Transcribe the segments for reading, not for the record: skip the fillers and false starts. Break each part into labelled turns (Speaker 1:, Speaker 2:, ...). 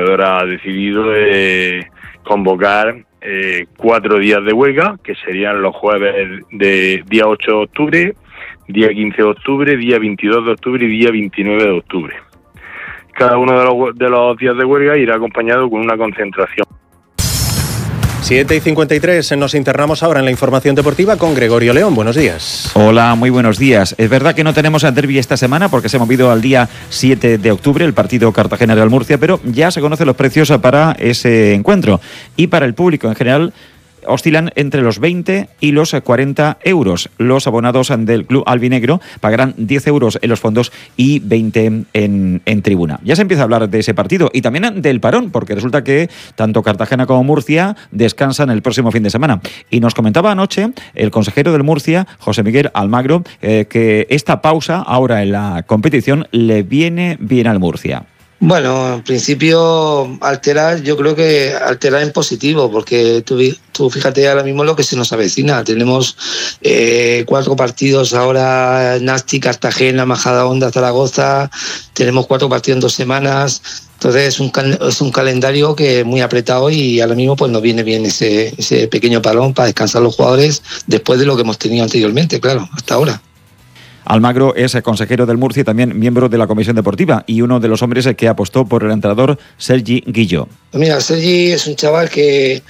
Speaker 1: organizadora ha decidido convocar 4 días de huelga, que serían los jueves de día 8 de octubre, día 15 de octubre, día 22 de octubre y día 29 de octubre. Cada uno de los días de huelga irá acompañado con una concentración.
Speaker 2: 7:53, nos internamos ahora en la información deportiva con Gregorio León. Buenos días.
Speaker 3: Hola, muy buenos días. Es verdad que no tenemos a derbi esta semana porque se ha movido al día 7 de octubre el partido Cartagena-Real Murcia, pero ya se conocen los precios para ese encuentro. Y para el público en general oscilan entre los 20 y los 40 euros. Los abonados del club albinegro pagarán 10 euros en los fondos y 20 en tribuna. Ya se empieza a hablar de ese partido y también del parón, porque resulta que tanto Cartagena como Murcia descansan el próximo fin de semana. Y nos comentaba anoche el consejero del Murcia, José Miguel Almagro, que esta pausa ahora en la competición le viene bien al Murcia.
Speaker 4: Bueno, en principio yo creo que alterar en positivo, porque tú fíjate ahora mismo lo que se nos avecina. Tenemos 4 partidos ahora, Nasti, Cartagena, Majadahonda, Zaragoza, tenemos 4 partidos en 2 semanas. Entonces es un calendario que es muy apretado y ahora mismo pues nos viene bien ese pequeño parón para descansar los jugadores después de lo que hemos tenido anteriormente, claro, hasta ahora.
Speaker 3: Almagro es consejero del Murcia y también miembro de la comisión deportiva y uno de los hombres que apostó por el entrenador Sergi Guilló.
Speaker 4: Mira, Sergi es un chaval que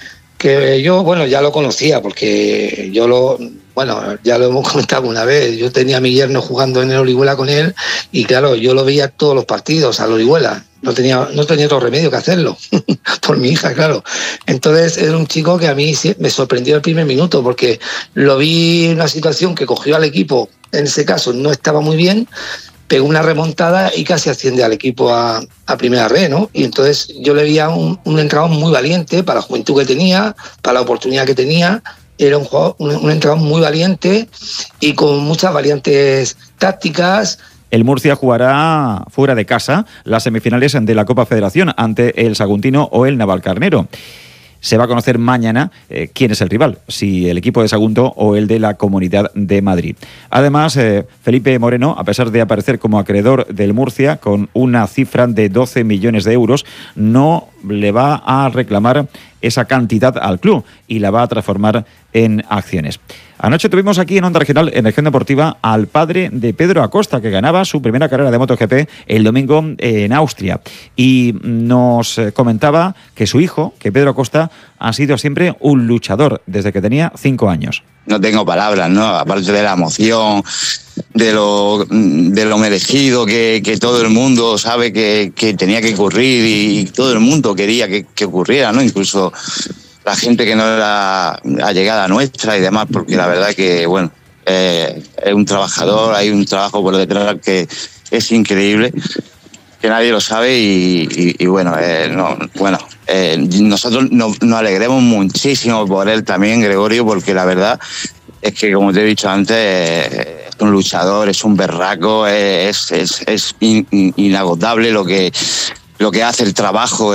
Speaker 4: yo, ya lo conocía porque ya lo hemos comentado una vez. Yo tenía a mi yerno jugando en el Orihuela con él y claro, yo lo veía todos los partidos al Orihuela. No tenía otro remedio que hacerlo, por mi hija, claro. Entonces era un chico que a mí me sorprendió el primer minuto porque lo vi en una situación que cogió al equipo, en ese caso no estaba muy bien, pegó una remontada y casi asciende al equipo a primera red, ¿no? Y entonces yo le veía un entrenador muy valiente para la juventud que tenía, para la oportunidad que tenía. Era un entrenador muy valiente y con muchas variantes tácticas.
Speaker 3: El Murcia jugará fuera de casa las semifinales de la Copa Federación ante el Saguntino o el Navalcarnero. Se va a conocer mañana quién es el rival, si el equipo de Sagunto o el de la Comunidad de Madrid. Además, Felipe Moreno, a pesar de aparecer como acreedor del Murcia con una cifra de 12 millones de euros, no le va a reclamar esa cantidad al club y la va a transformar en acciones. Anoche tuvimos aquí en Onda Regional, en Región Deportiva, al padre de Pedro Acosta, que ganaba su primera carrera de MotoGP el domingo en Austria. Y nos comentaba que su hijo, que Pedro Acosta, ha sido siempre un luchador desde que tenía 5 años.
Speaker 5: No tengo palabras, ¿no? Aparte de la emoción, de lo merecido que todo el mundo sabe que tenía que ocurrir y todo el mundo quería que ocurriera, ¿no? Incluso la gente que no era allegada nuestra y demás, porque la verdad que, bueno, es un trabajador, hay un trabajo por detrás que es increíble, que nadie lo sabe y bueno, nosotros nos alegremos muchísimo por él también, Gregorio, porque la verdad es que, como te he dicho antes, es un luchador, es un berraco, es inagotable lo que hace el trabajo,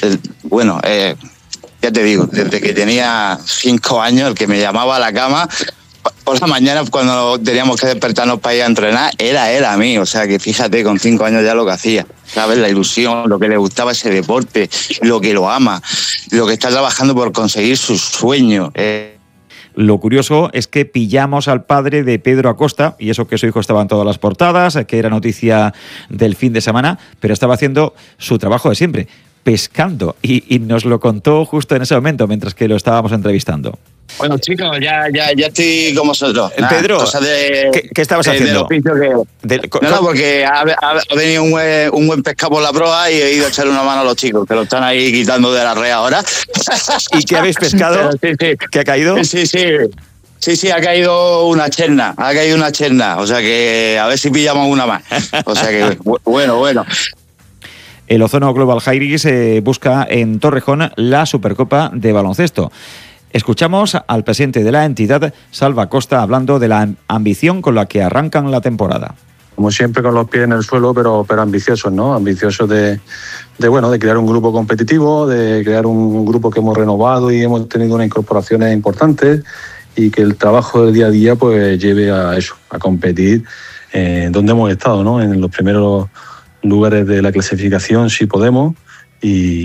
Speaker 5: ya te digo, desde que tenía 5 años, el que me llamaba a la cama por la mañana cuando teníamos que despertarnos para ir a entrenar, era él a mí. O sea que fíjate, con 5 años ya lo que hacía, ¿sabes? La ilusión, lo que le gustaba ese deporte, lo que lo ama, lo que está trabajando por conseguir sus sueños.
Speaker 3: Lo curioso es que pillamos al padre de Pedro Acosta, y eso que su hijo estaba en todas las portadas, que era noticia del fin de semana, pero estaba haciendo su trabajo de siempre, pescando, y nos lo contó justo en ese momento, mientras que lo estábamos entrevistando.
Speaker 5: Bueno, chicos, ya estoy con vosotros.
Speaker 3: Pedro, ¿qué estabas haciendo?
Speaker 5: No, porque ha venido un buen pescado por la proa y he ido a echarle una mano a los chicos, que lo están ahí quitando de la red ahora.
Speaker 3: ¿Y qué habéis pescado?
Speaker 5: Sí.
Speaker 3: ¿Qué ha caído?
Speaker 5: Sí, ha caído una cherna, o sea que a ver si pillamos una más. O sea que, bueno.
Speaker 3: El Ozono Global Jairis busca en Torrejón la Supercopa de baloncesto. Escuchamos al presidente de la entidad, Salva Costa, hablando de la ambición con la que arrancan la temporada.
Speaker 6: Como siempre, con los pies en el suelo, pero ambiciosos, ¿no? Ambiciosos de crear un grupo competitivo, de crear un grupo que hemos renovado y hemos tenido unas incorporaciones importantes y que el trabajo del día a día pues lleve a eso, a competir donde hemos estado, ¿no? En los primeros lugares de la clasificación, si podemos, y